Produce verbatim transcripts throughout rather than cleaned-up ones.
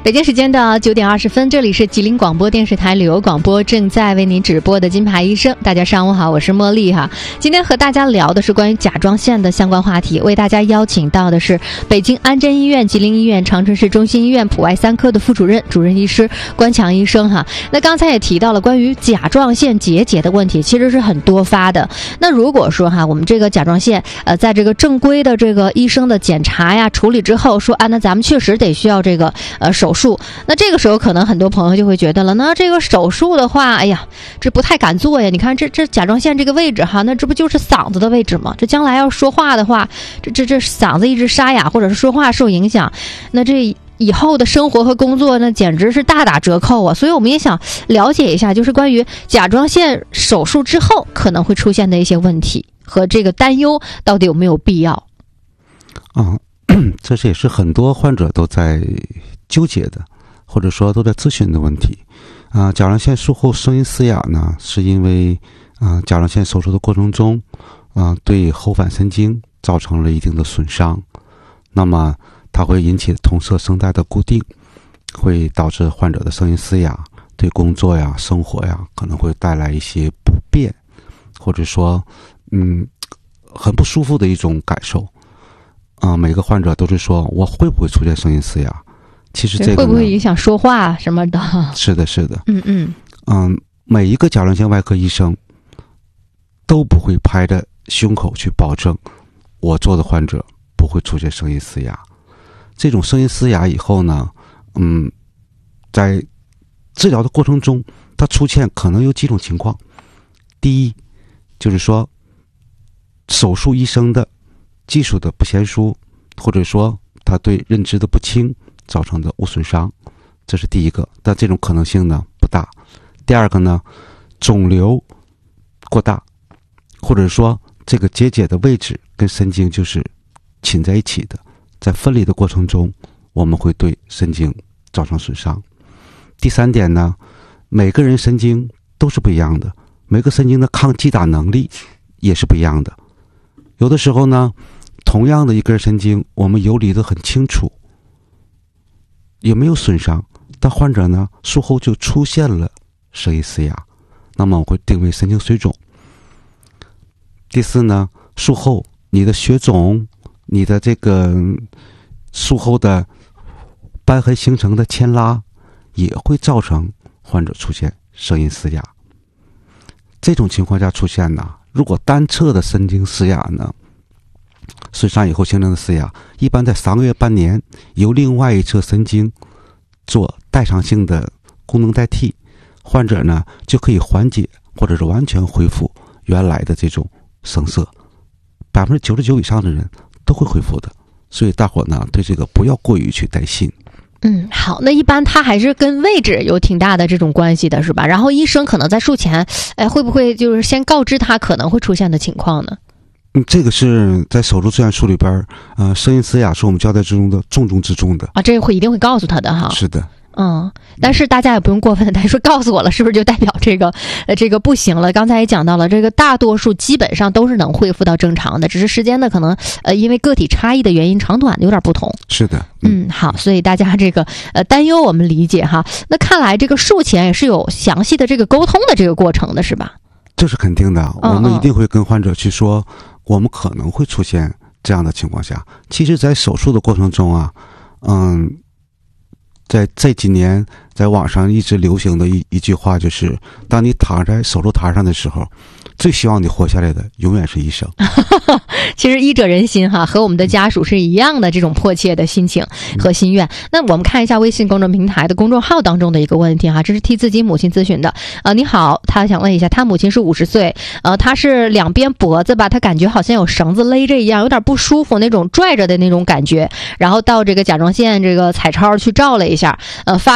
北京时间的九点二十分，这里是吉林广播电视台旅游广播，正在为您直播的金牌医生。大家上午好，我是茉莉哈。今天和大家聊的是关于甲状腺的相关话题，为大家邀请到的是北京安贞医院、吉林医院、长春市中心医院普外三科的副主任、主任医师关强医生哈。那刚才也提到了关于甲状腺结节的问题，其实是很多发的。那如果说哈，我们这个甲状腺呃，在这个正规的这个医生的检查呀、处理之后，说啊，那咱们确实得需要这个呃手术。那这个时候可能很多朋友就会觉得了，那这个手术的话，哎呀，这不太敢做呀。你看这这甲状腺这个位置哈，那这不就是嗓子的位置吗？这将来要说话的话，这这这嗓子一直沙哑，或者是说话受影响，那这以后的生活和工作那简直是大打折扣啊。所以我们也想了解一下，就是关于甲状腺手术之后可能会出现的一些问题和这个担忧到底有没有必要啊？这也是很多患者都在纠结的，或者说都在咨询的问题啊。甲状腺术后声音嘶哑呢，是因为啊甲状腺手术的过程中啊对后反神经造成了一定的损伤，那么它会引起同侧声带的固定，会导致患者的声音嘶哑，对工作呀、生活呀可能会带来一些不便，或者说嗯很不舒服的一种感受。啊，每个患者都是说我会不会出现声音嘶哑？其实这个会不会影响说话什么的？ 是的，是的， 嗯嗯嗯，每一个甲状腺外科医生都不会拍着胸口去保证我做的患者不会出现声音嘶哑。这种声音嘶哑以后呢，嗯，在治疗的过程中，它出现可能有几种情况。第一，就是说手术医生的技术的不娴熟，或者说他对认知的不清造成的无损伤，这是第一个，但这种可能性呢不大。第二个呢，肿瘤过大，或者说这个结节的位置跟神经就是亲在一起的，在分离的过程中我们会对神经造成损伤。第三点呢，每个人神经都是不一样的，每个神经的抗击打能力也是不一样的。有的时候呢，同样的一根神经，我们游离得很清楚，也没有损伤，但患者呢术后就出现了声音嘶哑，那么我会定为神经水肿。第四呢，术后你的血肿，你的这个术后的瘢痕形成的牵拉，也会造成患者出现声音嘶哑。这种情况下出现呢，如果单侧的神经嘶哑呢，损伤以后形成的嘶哑，一般在三个月半年，由另外一侧神经做代偿性的功能代替，患者呢就可以缓解或者是完全恢复原来的这种声色，百分之九十九以上的人都会恢复的。所以大伙呢对这个不要过于去担心。 嗯，好，那一般它还是跟位置有挺大的这种关系的，是吧？然后医生可能在术前，哎，会不会就是先告知他可能会出现的情况呢？ 嗯，这个是在手术自然术里边，呃，声音嘶哑是我们交代之中的重中之重的啊，这个会一定会告诉他的哈。 是的。 嗯，但是大家也不用过分的担心，说告诉我了，是不是就代表这个呃这个不行了？刚才也讲到了，这个大多数基本上都是能恢复到正常的，只是时间的可能呃因为个体差异的原因，长短有点不同。 是的。 嗯, 嗯，好，所以大家这个呃担忧我们理解哈。那看来这个术前也是有详细的这个沟通的这个过程的，是吧？ 这是肯定的，我们一定会跟患者去说，我们可能会出现这样的情况下。其实在手术的过程中啊，嗯。在这几年在网上一直流行的一一句话就是，当你躺在手术台上的时候，最希望你活下来的永远是医生。 其实医者仁心哈，和我们的家属是一样的这种迫切的心情和心愿。那我们看一下微信公众平台的公众号当中的一个问题哈，这是替自己母亲咨询的。呃，你好，他想问一下，他母亲是五十岁，呃，他是两边脖子吧，他感觉好像有绳子勒着一样，有点不舒服，那种拽着的那种感觉。然后到这个甲状腺这个彩超去照了一下，呃，发现他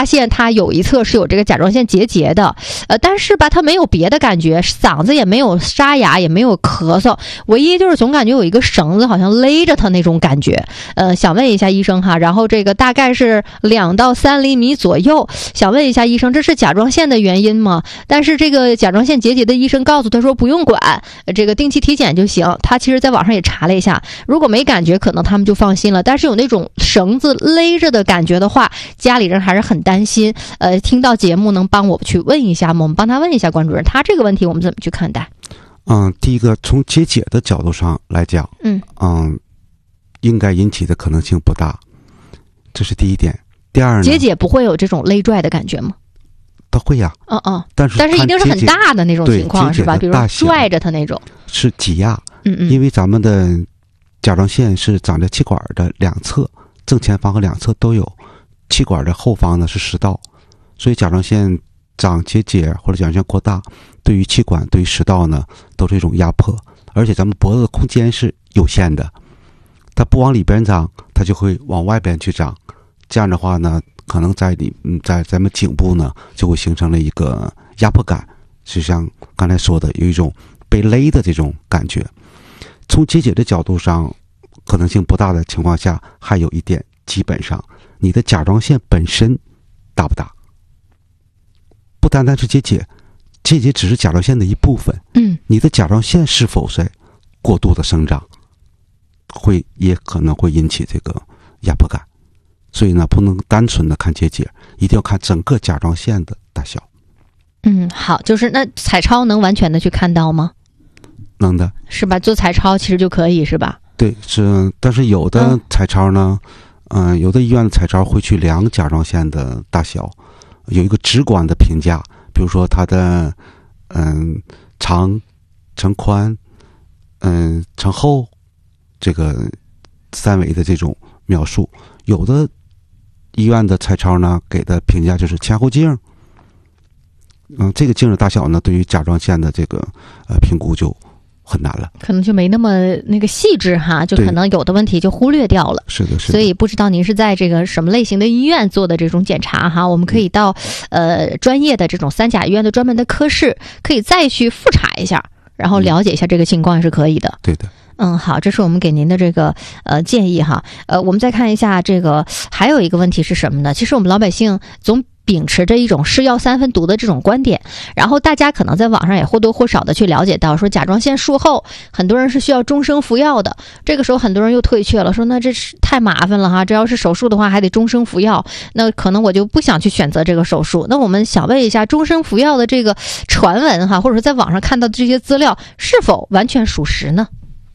他有一侧是有这个甲状腺结节的，呃，但是吧，他没有别的感觉，嗓子也没有沙哑，也没有咳嗽，唯一就是总感觉有一个绳子好像勒着他那种感觉。呃，想问一下医生哈，然后这个大概是两到三厘米左右，想问一下医生，这是甲状腺的原因吗？但是这个甲状腺结节的医生告诉他说不用管，这个定期体检就行。他其实在网上也查了一下，如果没感觉，可能他们就放心了，但是有那种绳子勒着的感觉的话，家里人还是很担心。呃，听到节目能帮我去问一下吗？我们帮他问一下关主任，他这个问题我们怎么去看待？ 嗯，第一个从结节的角度上来讲， 嗯嗯，应该引起的可能性不大，这是第一点。第二呢， 结节不会有这种勒拽的感觉吗？ 它会呀， 嗯嗯， 但是但是一定是很大的那种情况是吧？比如说拽着它那种， 是挤压， 嗯嗯， 因为咱们的甲状腺是长在气管的两侧，正前方和两侧都有，气管的后方呢是食道，所以甲状腺长结节或者甲状腺过大，对于气管、对于食道呢都是一种压迫，而且咱们脖子的空间是有限的，它不往里边长，它就会往外边去长，这样的话呢，可能在你嗯在咱们颈部呢就会形成了一个压迫感，就像刚才说的有一种被勒的这种感觉。从结节的角度上，可能性不大的情况下，还有一点，基本上你的甲状腺本身大不大，不单单是结节，结节只是甲状腺的一部分。 嗯， 你的甲状腺是否在过度的生长，会也可能会引起这个压迫感。所以呢，不能单纯的看结节，一定要看整个甲状腺的大小。 嗯，好，就是那彩超能完全的去看到吗？ 能的， 是吧？做彩超其实就可以是吧？ 对，是，但是有的彩超呢，嗯、呃，有的医院的彩超会去量甲状腺的大小，有一个直观的评价，比如说它的嗯长乘宽，嗯乘厚，这个三维的这种描述。有的医院的彩超呢给的评价就是前后镜，嗯，这个镜的大小呢，对于甲状腺的这个呃评估就很难了， 可能就没那么那个细致哈，就可能有的问题就忽略掉了。 是的，是的。 所以不知道您是在这个什么类型的医院做的这种检查哈，我们可以到、嗯、呃专业的这种三甲医院的专门的科室，可以再去复查一下，然后了解一下这个情况是可以的。 嗯、对的。 嗯，好，这是我们给您的这个呃建议哈。呃，我们再看一下这个，还有一个问题是什么呢？其实我们老百姓总秉持着一种是药三分毒的这种观点，然后大家可能在网上也或多或少的去了解到，说甲状腺术后很多人是需要终生服药的。这个时候很多人又退却了，说那这是太麻烦了哈，这要是手术的话还得终生服药，那可能我就不想去选择这个手术。那我们想问一下，终生服药的这个传闻哈，或者说在网上看到的这些资料是否完全属实呢？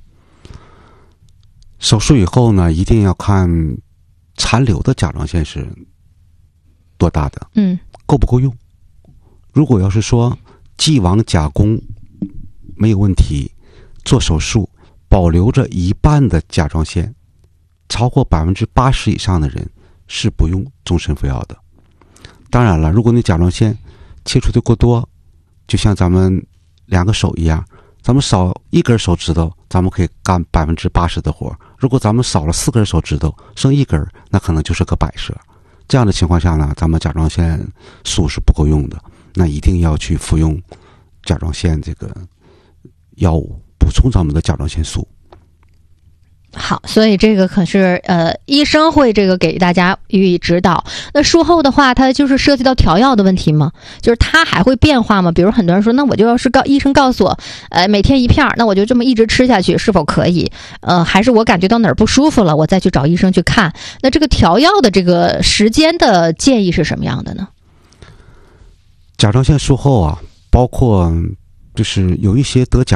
手术以后呢，一定要看残留的甲状腺是多大的， 嗯， 够不够用。如果要是说既往甲功没有问题，做手术保留着一半的甲状腺，超过百分之八十以上的人是不用终身服药的。当然了，如果你甲状腺切除的过多，就像咱们两个手一样，咱们少一根手指头，咱们可以干百分之八十的活。如果咱们少了四根手指头，剩一根，那可能就是个摆设。这样的情况下呢，咱们甲状腺素是不够用的，那一定要去服用甲状腺这个药物，补充咱们的甲状腺素。 好，所以这个可是呃，医生会这个给大家予以指导。那术后的话，它就是涉及到调药的问题吗？就是它还会变化吗？比如很多人说，那我就要是告医生告诉我，呃，每天一片，那我就这么一直吃下去，是否可以？呃，还是我感觉到哪儿不舒服了，我再去找医生去看？那这个调药的这个时间的建议是什么样的呢？ 甲状腺术后啊，包括就是有一些得甲